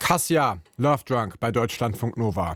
Kassia, Love Drunk bei Deutschlandfunk Nova.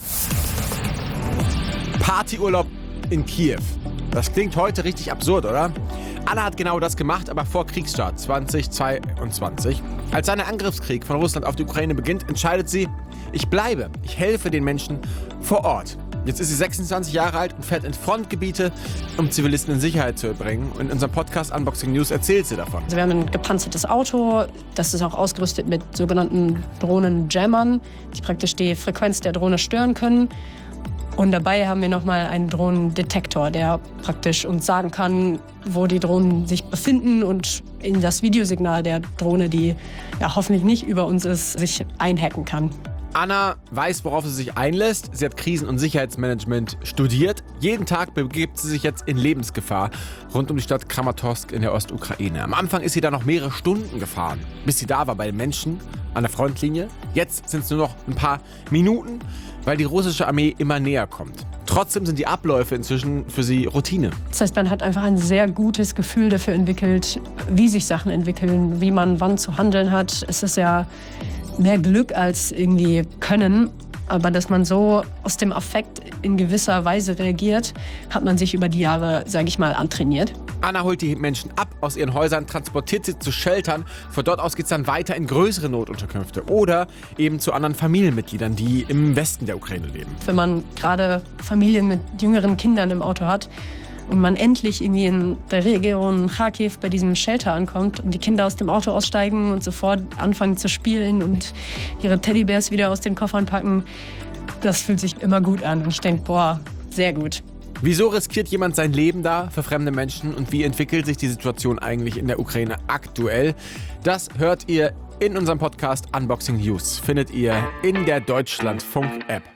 Partyurlaub in Kiew. Das klingt heute richtig absurd, oder? Anna hat genau das gemacht, aber vor Kriegsstart 2022. Als ein Angriffskrieg von Russland auf die Ukraine beginnt, entscheidet sie, ich bleibe, ich helfe den Menschen vor Ort. Jetzt ist sie 26 Jahre alt und fährt in Frontgebiete, um Zivilisten in Sicherheit zu bringen. Und in unserem Podcast Unboxing News erzählt sie davon. Also wir haben ein gepanzertes Auto, das ist auch ausgerüstet mit sogenannten Drohnenjammern, die praktisch die Frequenz der Drohne stören können. Und dabei haben wir nochmal einen Drohnendetektor, der praktisch uns sagen kann, wo die Drohnen sich befinden und in das Videosignal der Drohne, die ja hoffentlich nicht über uns ist, sich einhacken kann. Anna weiß, worauf sie sich einlässt. Sie hat Krisen- und Sicherheitsmanagement studiert. Jeden Tag begibt sie sich jetzt in Lebensgefahr rund um die Stadt Kramatorsk in der Ostukraine. Am Anfang ist sie da noch mehrere Stunden gefahren, bis sie da war bei den Menschen an der Frontlinie. Jetzt sind es nur noch ein paar Minuten, weil die russische Armee immer näher kommt. Trotzdem sind die Abläufe inzwischen für sie Routine. Das heißt, man hat einfach ein sehr gutes Gefühl dafür entwickelt, wie sich Sachen entwickeln, wie man wann zu handeln hat. Es ist ja mehr Glück als irgendwie Können. Aber dass man so aus dem Affekt in gewisser Weise reagiert, hat man sich über die Jahre, sage ich mal, antrainiert. Anna holt die Menschen ab aus ihren Häusern, transportiert sie zu Sheltern. Von dort aus geht es dann weiter in größere Notunterkünfte oder eben zu anderen Familienmitgliedern, die im Westen der Ukraine leben. Wenn man gerade Familien mit jüngeren Kindern im Auto hat und man endlich irgendwie in der Region Kharkiv bei diesem Shelter ankommt und die Kinder aus dem Auto aussteigen und sofort anfangen zu spielen und ihre Teddybärs wieder aus den Koffern packen, das fühlt sich immer gut an. Und ich denke, boah, sehr gut. Wieso riskiert jemand sein Leben da für fremde Menschen und wie entwickelt sich die Situation eigentlich in der Ukraine aktuell? Das hört ihr in unserem Podcast Unboxing News. Findet ihr in der Deutschlandfunk-App.